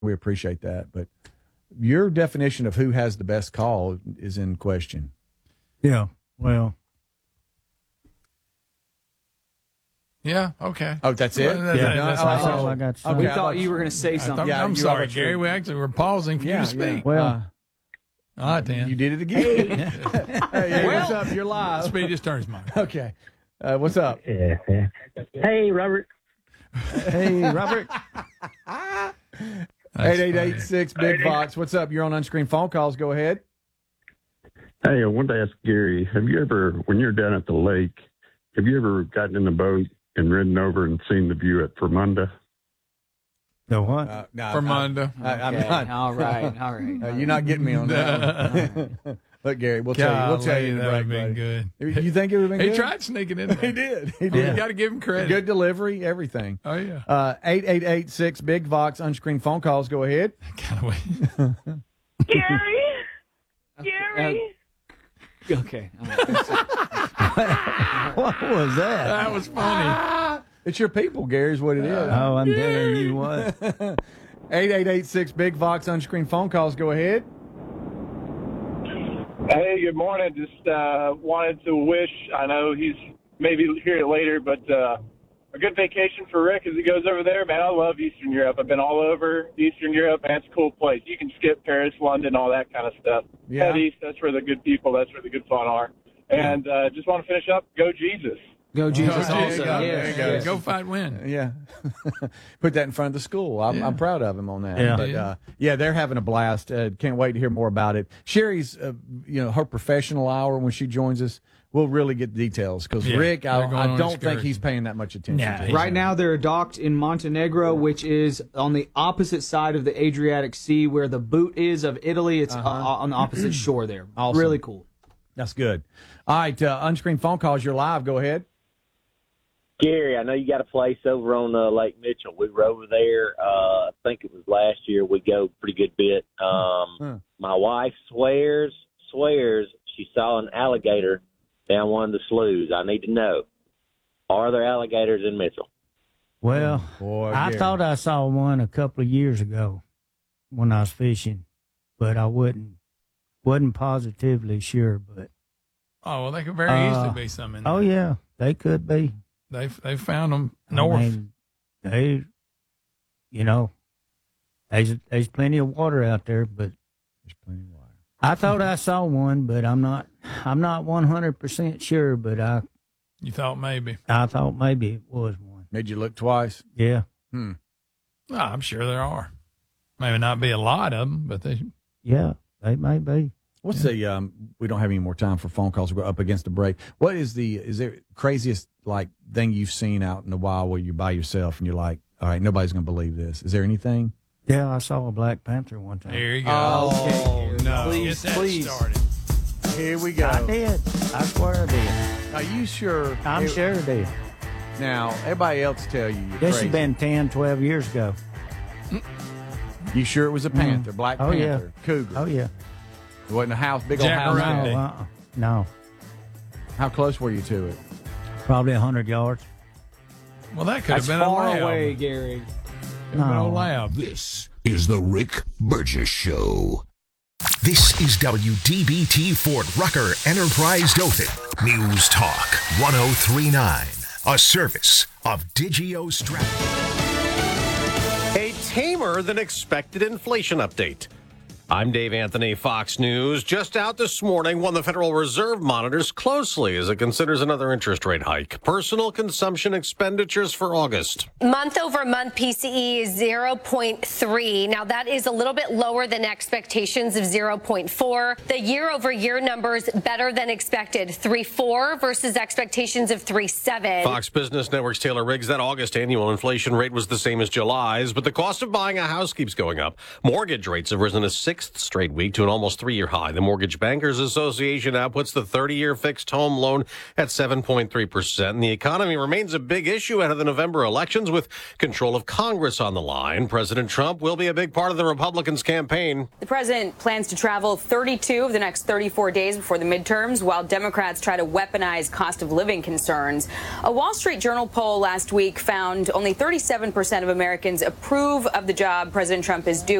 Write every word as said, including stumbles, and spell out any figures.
We appreciate that. But your definition of who has the best call is in question. Yeah, well. Yeah, okay. Oh, that's it? Well, that- Yeah, that- that's that's all all. I got to say. Okay, We I thought thought you were going to say I something. thought- Yeah, I'm you sorry, are- Gary. We actually were pausing for Yeah, you to speak. Well, Uh, All right, Dan. you did it again. Hey, hey, what's up? You're live. Speediest turns mine. Okay. Uh, what's up? Yeah. Hey, Robert. hey, Robert. eight eight eight six Big Box. What's up? You're on unscreened phone calls. Go ahead. Hey, I wanted to ask Gary, have you ever, when you're down at the lake, have you ever gotten in a boat and ridden over and seen the view at Fermunda? The what? Uh, no, Fermunda. I, I, I'm Okay, not. all right, all right. Uh, you're not getting me on that one. Look, Gary, we'll tell you. We'll tell you. in the That would have break, been buddy. good. You think it would have been He good? tried sneaking in there. He did. He You did. got to give him credit. Good delivery, everything. Oh, yeah. Uh, eight eight eight six Big Vox unscreened phone calls. Go ahead. Kind of way. Gary, Gary. Okay. all right. What was that? That was funny. It's your people, Gary, is what it is. Oh, I'm telling you what. eight eight eight six Big Vox unscreened phone calls. Go ahead. Hey, good morning. Just uh, wanted to wish, I know he's maybe hear it later, but uh, a good vacation for Rick as he goes over there. Man, I love Eastern Europe. I've been all over Eastern Europe, man. It's a cool place. You can skip Paris, London, all that kind of stuff. Yeah. Head east, that's where the good people, that's where the good fun are. And uh, just want to finish up, go Jesus. Go Jesus There you also. go. Yes, There you go. yes. Go fight, win. Yeah. Put that in front of the school. I'm, Yeah. I'm proud of him on that. Yeah. But, uh, yeah, they're having a blast. Uh, can't wait to hear more about it. Sherry's, uh, you know, her professional hour when she joins us, we'll really get the details because Yeah, Rick, I, they're going I on don't think excursion. he's paying that much attention Nah, to he's it. Right now, they're docked in Montenegro, which is on the opposite side of the Adriatic Sea, where the boot is of Italy. It's uh, on the opposite shore there. Awesome. Really cool. That's good. All right, uh, unscreened phone calls. You're live. Go ahead. Gary, I know you got a place over on uh, Lake Mitchell. We were over there. Uh, I think it was last year. We go a pretty good bit. Um, Huh. My wife swears, swears she saw an alligator down one of the sloughs. I need to know, are there alligators in Mitchell? Well, Boy, I Gary. thought I saw one a couple of years ago when I was fishing, but I wasn't wasn't positively sure. But Oh, well, they could very Uh, easily be some in there. oh yeah, they could be. They've, they've found them I north. mean, they, you know, there's there's plenty of water out there, but There's plenty of water. I thought I saw one, but I'm not I'm not one hundred percent sure. But I You thought maybe. I thought maybe it was one. Made you look twice. Yeah, Hmm. Oh, I'm sure there are. Maybe not be a lot of them, but they. yeah, they may be. What's the um? We don't have any more time for phone calls. We're up against the break. What is the is there craziest like thing you've seen out in the wild where you're by yourself and you're like, all right, nobody's gonna believe this. Is there anything? Yeah, I saw a black panther one time. There you go. Oh, no. Please, Get that please. started. Here we go. I did. I swear I did. Are you sure? I'm it- sure I did. Now, everybody else tell you you're This crazy. has been ten, twelve years ago. You sure it was a panther, black Oh, yeah. panther, cougar? Oh yeah. It wasn't a house, big old Jack house. around. No, Randy. uh-uh. no, How close were you to it? probably a hundred yards. Well, that could That's have been far a lab. away, Gary. Could have been a No. lab. This is the Rick Burgess Show. This is W D B T Fort Rucker Enterprise Dothan. News Talk one oh three point nine. A service of Digio Strategy. A tamer than expected inflation update. I'm Dave Anthony, Fox News. Just out this morning, one the Federal Reserve monitors closely as it considers another interest rate hike. Personal consumption expenditures for August. Month over month P C E is zero point three. Now that is a little bit lower than expectations of zero point four. The year over year numbers better than expected, three point four versus expectations of three point seven. Fox Business Network's Taylor Riggs, that August annual inflation rate was the same as July's, but the cost of buying a house keeps going up. Mortgage rates have risen to six sixth straight week to an almost three-year high. The Mortgage Bankers Association now puts the thirty-year fixed home loan at seven point three percent. And the economy remains a big issue ahead of the November elections with control of Congress on the line. President Trump will be a big part of the Republicans' campaign. The president plans to travel thirty-two of the next thirty-four days before the midterms, while Democrats try to weaponize cost of living concerns. A Wall Street Journal poll last week found only thirty-seven percent of Americans approve of the job President Trump is doing.